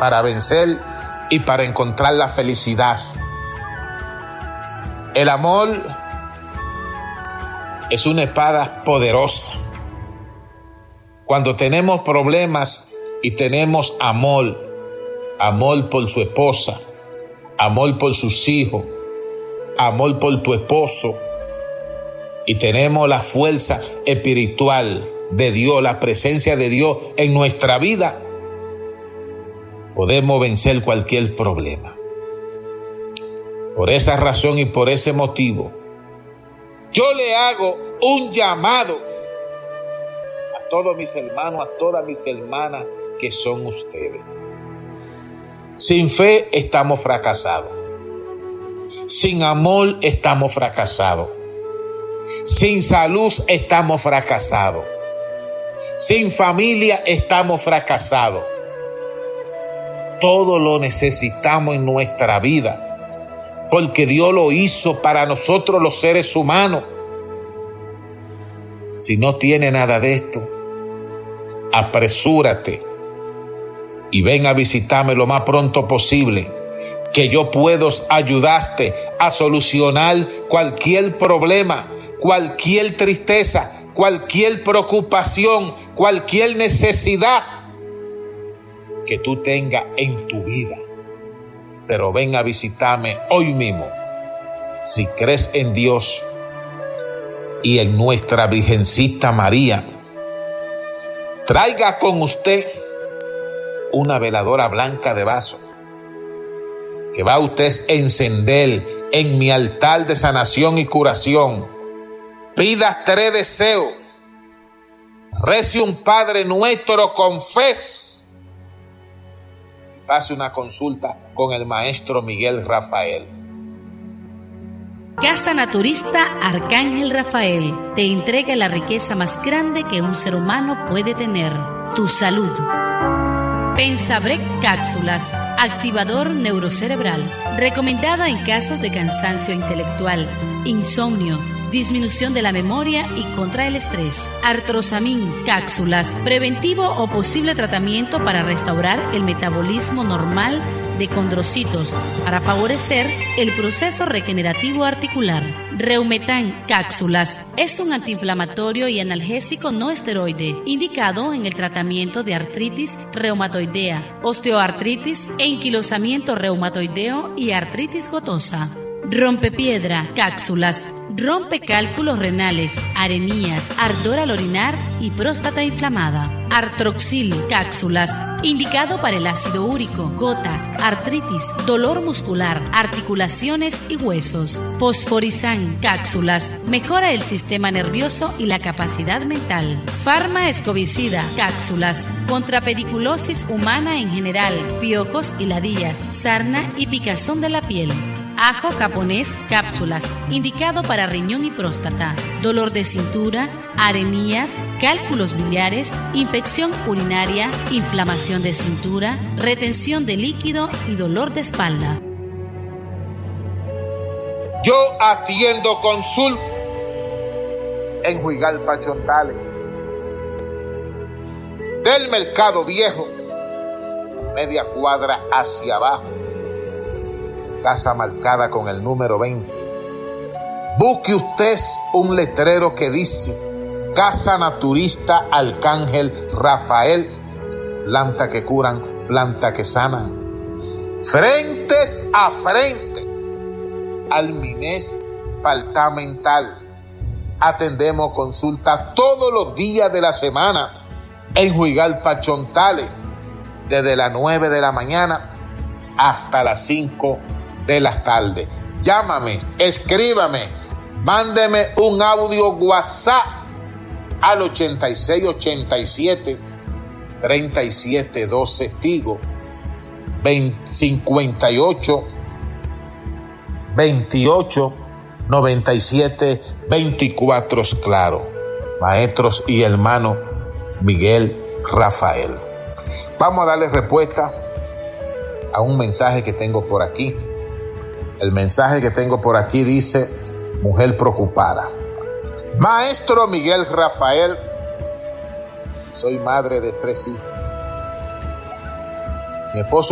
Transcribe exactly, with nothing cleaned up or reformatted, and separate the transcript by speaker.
Speaker 1: para vencer y para encontrar la felicidad. El amor es una espada poderosa. Cuando tenemos problemas y tenemos amor, amor por su esposa, amor por sus hijos, amor por tu esposo, y tenemos la fuerza espiritual de Dios, la presencia de Dios en nuestra vida, podemos vencer cualquier problema. Por esa razón y por ese motivo, yo le hago un llamado a todos mis hermanos, a todas mis hermanas que son ustedes. Sin fe estamos fracasados. Sin amor estamos fracasados. Sin salud estamos fracasados. Sin familia estamos fracasados. Todo lo necesitamos en nuestra vida, porque Dios lo hizo para nosotros los seres humanos. Si no tiene nada de esto, apresúrate y ven a visitarme lo más pronto posible, que yo puedo ayudarte a solucionar cualquier problema, cualquier tristeza, cualquier preocupación, cualquier necesidad que tú tengas en tu vida. Pero ven a visitarme hoy mismo. Si crees en Dios y en nuestra Virgencita María, traiga con usted una veladora blanca de vaso que va usted a encender en mi altar de sanación y curación. Pida tres deseos, rece un Padre Nuestro con fe, pase una consulta con el maestro Miguel Rafael.
Speaker 2: Casa Naturista Arcángel Rafael te entrega la riqueza más grande que un ser humano puede tener: tu salud. Pensabrec Cápsulas, activador neurocerebral, recomendada en casos de cansancio intelectual, insomnio, disminución de la memoria y contra el estrés. Artrosamin Cápsulas, preventivo o posible tratamiento para restaurar el metabolismo normal de condrocitos para favorecer el proceso regenerativo articular. Reumetan Cápsulas es un antiinflamatorio y analgésico no esteroide indicado en el tratamiento de artritis reumatoidea, osteoartritis, enquilosamiento reumatoideo y artritis gotosa. Rompepiedra Cápsulas rompe cálculos renales, arenías, ardor al orinar y próstata inflamada. Artroxil Cápsulas, indicado para el ácido úrico, gota, artritis, dolor muscular, articulaciones y huesos. Fosforizan Cápsulas, mejora el sistema nervioso y la capacidad mental. Pharma Escovicida Cápsulas, contra pediculosis humana en general, piojos y ladillas, sarna y picazón de la piel. Ajo japonés Cápsulas, indicado para riñón y próstata, dolor de cintura, arenías, cálculos biliares, infección urinaria, inflamación de cintura, retención de líquido y dolor de espalda.
Speaker 1: Yo atiendo consulta en Juigalpa, Chontales, del Mercado Viejo, media cuadra hacia abajo, casa marcada con el número veinte. Busque usted un letrero que dice Casa Naturista Arcángel Rafael, planta que curan, planta que sanan. Frentes a frente al Mines Departamental. Atendemos consultas todos los días de la semana en Juigalpa, Chontales, desde las nueve de la mañana hasta las cinco de la tarde. Llámame, escríbame, mándeme un audio WhatsApp al ochenta y seis ochenta y siete treinta y siete doce Tigo, cincuenta y ocho veintiocho noventa y siete veinticuatro Claro. Maestros y hermanos Miguel Rafael. Vamos a darle respuesta a un mensaje que tengo por aquí. El mensaje que tengo por aquí dice: mujer preocupada. Maestro Miguel Rafael, soy madre de tres hijos. Mi esposo